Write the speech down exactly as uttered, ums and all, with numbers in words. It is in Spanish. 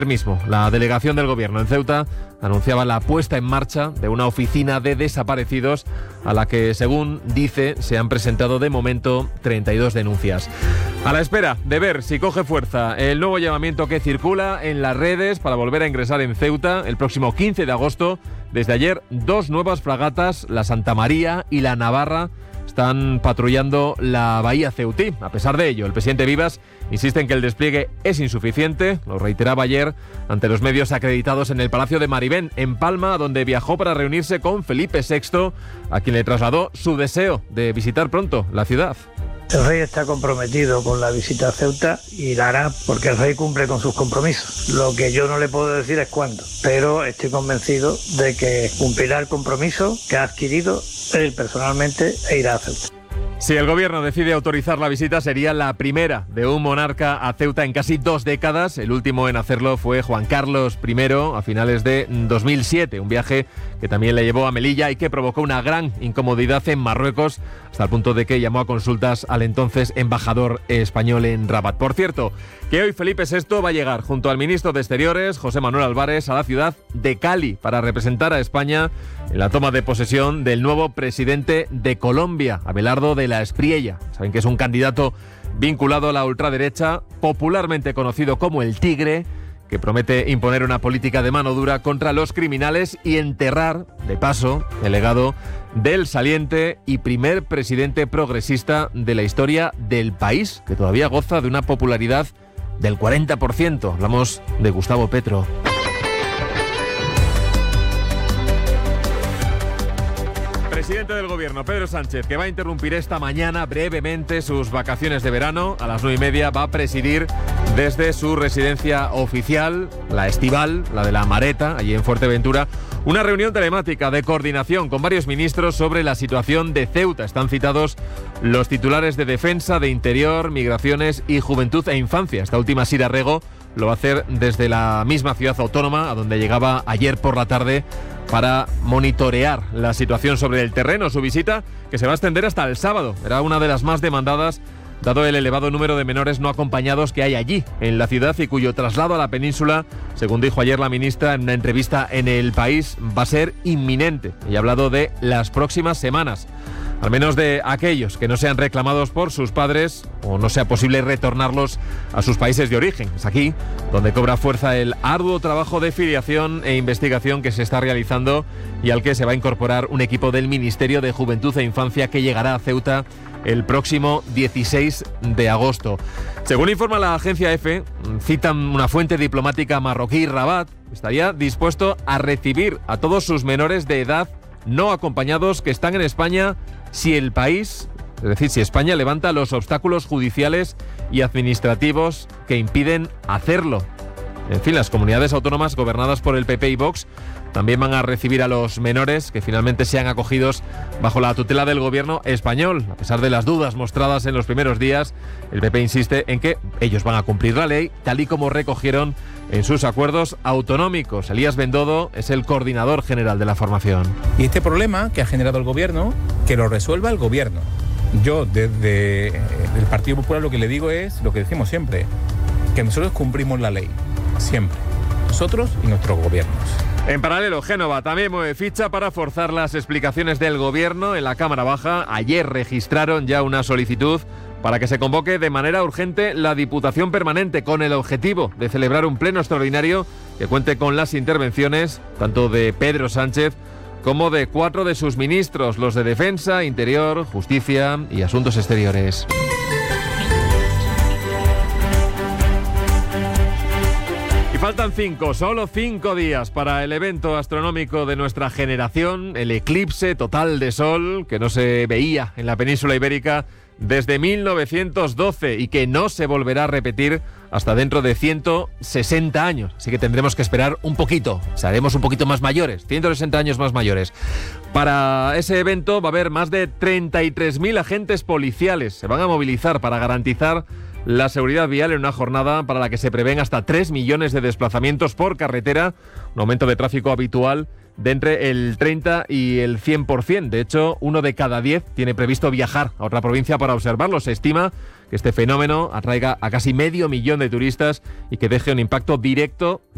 Mismo, la delegación del gobierno en Ceuta anunciaba la puesta en marcha de una oficina de desaparecidos a la que, según dice, se han presentado de momento treinta y dos denuncias. A la espera de ver si coge fuerza el nuevo llamamiento que circula en las redes para volver a ingresar en Ceuta el próximo quince de agosto. Desde ayer, dos nuevas fragatas, la Santa María y la Navarra, están patrullando la bahía ceutí. A pesar de ello, el presidente Vivas insiste en que el despliegue es insuficiente. Lo reiteraba ayer ante los medios acreditados en el Palacio de Maribén, en Palma, donde viajó para reunirse con Felipe sexto, a quien le trasladó su deseo de visitar pronto la ciudad. El rey está comprometido con la visita a Ceuta y la hará porque el rey cumple con sus compromisos. Lo que yo no le puedo decir es cuándo, pero estoy convencido de que cumplirá el compromiso que ha adquirido él personalmente e irá a Ceuta. Si el gobierno decide autorizar la visita, sería la primera de un monarca a Ceuta en casi dos décadas. El último en hacerlo fue Juan Carlos primero a finales de dos mil siete, un viaje que también le llevó a Melilla y que provocó una gran incomodidad en Marruecos, hasta el punto de que llamó a consultas al entonces embajador español en Rabat. Por cierto, que hoy Felipe sexto va a llegar junto al ministro de Exteriores, José Manuel Álvarez, a la ciudad de Cali para representar a España en la toma de posesión del nuevo presidente de Colombia, Abelardo de la Espriella. Saben que es un candidato vinculado a la ultraderecha, popularmente conocido como el Tigre, que promete imponer una política de mano dura contra los criminales y enterrar, de paso, el legado del saliente y primer presidente progresista de la historia del país, que todavía goza de una popularidad del cuarenta por ciento. Hablamos de Gustavo Petro. Presidente del gobierno, Pedro Sánchez, que va a interrumpir esta mañana brevemente sus vacaciones de verano. A las nueve y media va a presidir desde su residencia oficial, la estival, la de La Mareta, allí en Fuerteventura, una reunión telemática de coordinación con varios ministros sobre la situación de Ceuta. Están citados los titulares de Defensa, de Interior, Migraciones y Juventud e Infancia. Esta última, Sira Rego, lo va a hacer desde la misma ciudad autónoma, a donde llegaba ayer por la tarde para monitorear la situación sobre el terreno. Su visita, que se va a extender hasta el sábado, era una de las más demandadas, dado el elevado número de menores no acompañados que hay allí, en la ciudad, y cuyo traslado a la península, según dijo ayer la ministra en una entrevista en El País, va a ser inminente. Y ha hablado de las próximas semanas, al menos de aquellos que no sean reclamados por sus padres o no sea posible retornarlos a sus países de origen. Es aquí donde cobra fuerza el arduo trabajo de filiación e investigación que se está realizando y al que se va a incorporar un equipo del Ministerio de Juventud e Infancia que llegará a Ceuta el próximo dieciséis de agosto. Según informa la agencia EFE, citan una fuente diplomática marroquí, Rabat estaría dispuesto a recibir a todos sus menores de edad no acompañados que están en España si el país, es decir, si España levanta los obstáculos judiciales y administrativos que impiden hacerlo. En fin, las comunidades autónomas gobernadas por el P P y Vox también van a recibir a los menores que finalmente sean acogidos bajo la tutela del gobierno español. A pesar de las dudas mostradas en los primeros días, el P P insiste en que ellos van a cumplir la ley, tal y como recogieron en sus acuerdos autonómicos. Elías Bendodo es el coordinador general de la formación. Y este problema que ha generado el gobierno, que lo resuelva el gobierno. Yo, desde el Partido Popular, lo que le digo es lo que decimos siempre, que nosotros cumplimos la ley, siempre, nosotros y nuestros gobiernos. En paralelo, Génova también mueve ficha para forzar las explicaciones del gobierno en la Cámara Baja. Ayer registraron ya una solicitud para que se convoque de manera urgente la Diputación Permanente, con el objetivo de celebrar un pleno extraordinario que cuente con las intervenciones tanto de Pedro Sánchez como de cuatro de sus ministros, los de Defensa, Interior, Justicia y Asuntos Exteriores. Faltan cinco, solo cinco días para el evento astronómico de nuestra generación, el eclipse total de sol que no se veía en la península ibérica desde mil novecientos doce y que no se volverá a repetir hasta dentro de ciento sesenta años. Así que tendremos que esperar un poquito, seremos un poquito más mayores, ciento sesenta años más mayores. Para ese evento va a haber más de treinta y tres mil agentes policiales. Se van a movilizar para garantizar la seguridad vial en una jornada para la que se prevén hasta tres millones de desplazamientos por carretera, un aumento de tráfico habitual de entre el treinta y el cien por ciento. De hecho, uno de cada diez tiene previsto viajar a otra provincia para observarlo. Se estima que este fenómeno atraiga a casi medio millón de turistas y que deje un impacto directo